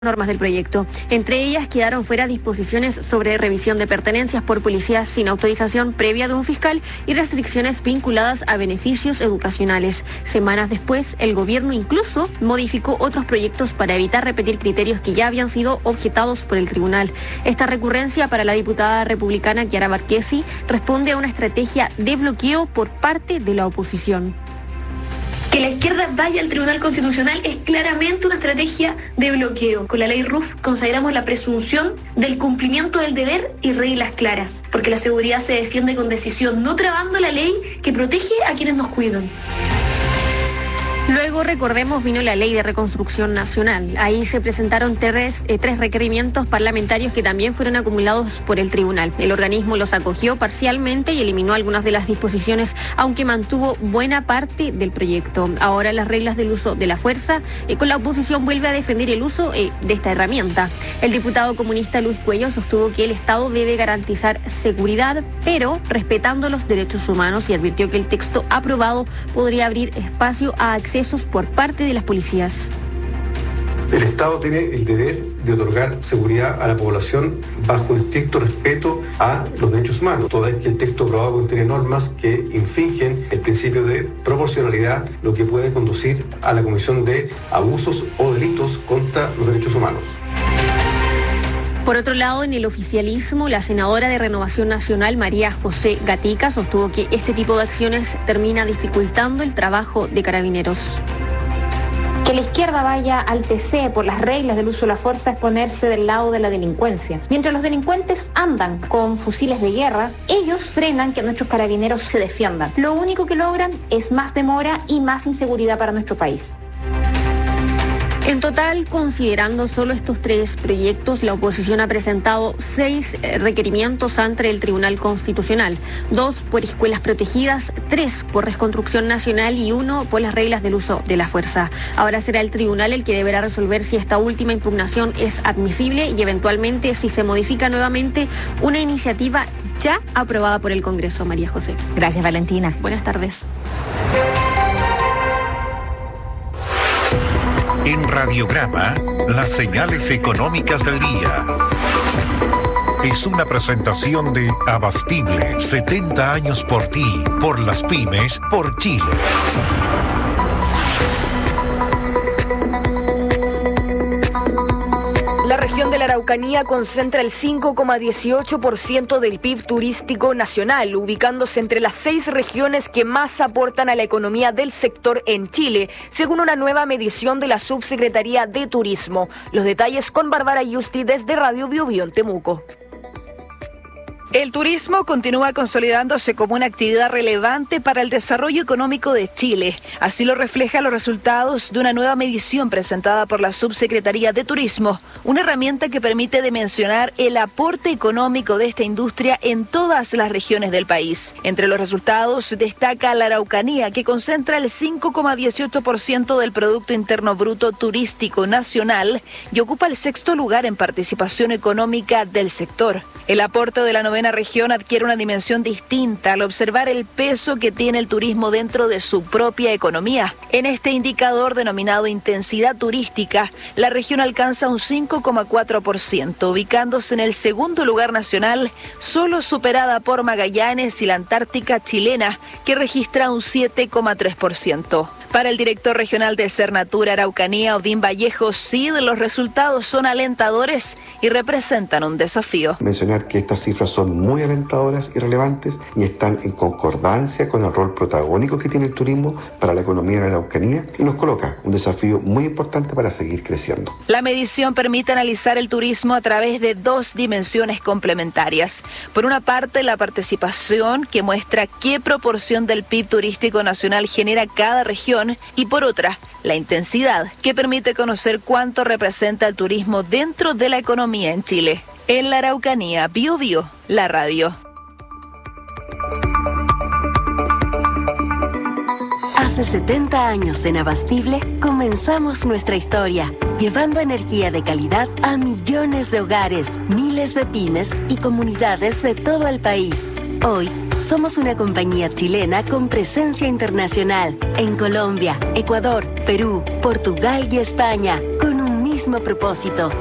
normas del proyecto. Entre ellas quedaron fuera disposiciones sobre revisión de pertenencias por policías sin autorización previa de un fiscal y restricciones vinculadas a beneficios educacionales. Semanas después, el gobierno incluso modificó otros proyectos para evitar repetir criterios que ya habían sido objetados por el tribunal. Esta recurrencia para la diputada republicana Chiara Marchesi responde a una estrategia de bloqueo por parte de la oposición. Que la izquierda vaya al Tribunal Constitucional es claramente una estrategia de bloqueo. Con la ley RUF consagramos la presunción del cumplimiento del deber y reglas claras, porque la seguridad se defiende con decisión, no trabando la ley que protege a quienes nos cuidan. Luego, recordemos, vino la Ley de Reconstrucción Nacional. Ahí se presentaron tres requerimientos parlamentarios que también fueron acumulados por el tribunal. El organismo los acogió parcialmente y eliminó algunas de las disposiciones, aunque mantuvo buena parte del proyecto. Ahora las reglas del uso de la fuerza, con la oposición vuelve a defender el uso de esta herramienta. El diputado comunista Luis Cuello sostuvo que el Estado debe garantizar seguridad, pero respetando los derechos humanos, y advirtió que el texto aprobado podría abrir espacio a accesos por parte de las policías. El Estado tiene el deber de otorgar seguridad a la población bajo estricto respeto a los derechos humanos, toda vez que el texto aprobado contiene normas que infringen el principio de proporcionalidad, lo que puede conducir a la comisión de abusos o delitos contra los derechos humanos. Por otro lado, en el oficialismo, la senadora de Renovación Nacional, María José Gatica, sostuvo que este tipo de acciones termina dificultando el trabajo de carabineros. Que la izquierda vaya al TC por las reglas del uso de la fuerza es ponerse del lado de la delincuencia. Mientras los delincuentes andan con fusiles de guerra, ellos frenan que nuestros carabineros se defiendan. Lo único que logran es más demora y más inseguridad para nuestro país. En total, considerando solo estos tres proyectos, la oposición ha presentado 6 requerimientos ante el Tribunal Constitucional, 2 por escuelas protegidas, 3 por reconstrucción nacional y 1 por las reglas del uso de la fuerza. Ahora será el tribunal el que deberá resolver si esta última impugnación es admisible y eventualmente si se modifica nuevamente una iniciativa ya aprobada por el Congreso. María José. Gracias, Valentina. Buenas tardes. En Radiograma, las señales económicas del día. Es una presentación de Abastible, 70 años por ti, por las pymes, por Chile. La región de la Araucanía concentra el 5,18% del PIB turístico nacional, ubicándose entre las 6 regiones que más aportan a la economía del sector en Chile, según una nueva medición de la Subsecretaría de Turismo. Los detalles con Bárbara Yusti desde Radio Biobío en Temuco. El turismo continúa consolidándose como una actividad relevante para el desarrollo económico de Chile. Así lo reflejan los resultados de una nueva medición presentada por la Subsecretaría de Turismo, una herramienta que permite dimensionar el aporte económico de esta industria en todas las regiones del país. Entre los resultados destaca la Araucanía, que concentra el 5,18% del Producto Interno Bruto turístico nacional y ocupa el 6º lugar en participación económica del sector. El aporte de la novena región adquiere una dimensión distinta al observar el peso que tiene el turismo dentro de su propia economía. En este indicador denominado intensidad turística, la región alcanza un 5,4%, ubicándose en el 2º lugar nacional, solo superada por Magallanes y la Antártica chilena, que registra un 7,3%. Para el director regional de Cernatura Araucanía, Odín Vallejo, los resultados son alentadores y representan un desafío. Mencionar que estas cifras son muy alentadoras y relevantes y están en concordancia con el rol protagónico que tiene el turismo para la economía de la Araucanía y nos coloca un desafío muy importante para seguir creciendo. La medición permite analizar el turismo a través de 2 dimensiones complementarias. Por una parte, la participación, que muestra qué proporción del PIB turístico nacional genera cada región, y por otra, la intensidad, que permite conocer cuánto representa el turismo dentro de la economía en Chile. En la Araucanía, Biobío, la radio. Hace 70 años en Abastible comenzamos nuestra historia, llevando energía de calidad a millones de hogares, miles de pymes y comunidades de todo el país. Hoy somos una compañía chilena con presencia internacional en Colombia, Ecuador, Perú, Portugal y España, con un mismo propósito.